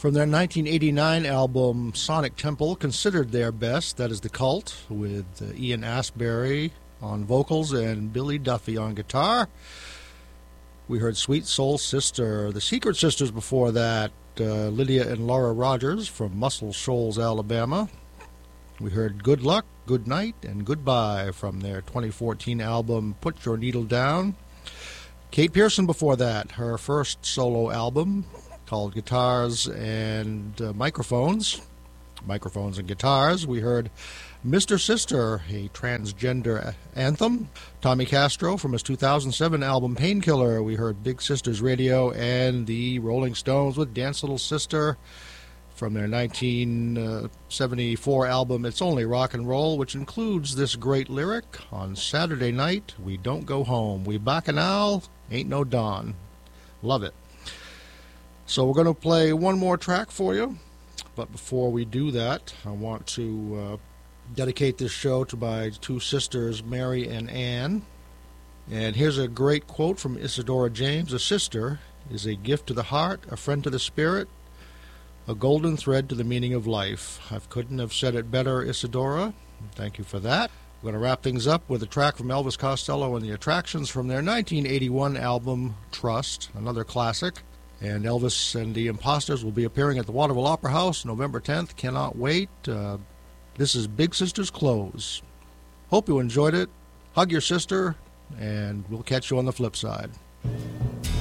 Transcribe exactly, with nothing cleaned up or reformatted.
From their nineteen eighty-nine album Sonic Temple, considered their best, that is The Cult, with uh, Ian Astbury on vocals and Billy Duffy on guitar. We heard Sweet Soul Sister. The Secret Sisters before that, uh, Lydia and Laura Rogers from Muscle Shoals, Alabama. We heard Good Luck, Good Night, and Goodbye from their twenty fourteen album Put Your Needle Down. Kate Pearson before that, her first solo album called Guitars and uh, Microphones. Microphones and Guitars. We heard Mister Sister, a transgender anthem. Tommy Castro from his two thousand seven album Painkiller. We heard Big Sisters Radio and the Rolling Stones with Dance Little Sister from their nineteen seventy-four album It's Only Rock and Roll, which includes this great lyric, on Saturday night we don't go home, we bacchanal, ain't no dawn. Love it. So we're going to play one more track for you, but before we do that, I want to uh, dedicate this show to my two sisters, Mary and Ann. And here's a great quote from Isadora James: "A sister is a gift to the heart, a friend to the spirit, a golden thread to the meaning of life." I couldn't have said it better, Isadora. Thank you for that. We're going to wrap things up with a track from Elvis Costello and the Attractions from their nineteen eighty-one album Trust, another classic. And Elvis and the Imposters will be appearing at the Waterville Opera House November tenth. Cannot wait. Uh, this is Big Sister's Clothes. Hope you enjoyed it. Hug your sister, and we'll catch you on the flip side.